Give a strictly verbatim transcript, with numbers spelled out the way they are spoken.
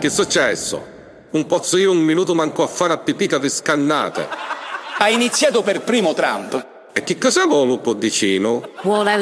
Che è successo? Non posso io un minuto manco a fare a pipita di scannate. Ha iniziato per primo Trump. E che cosa vuole un po' vicino? Vuole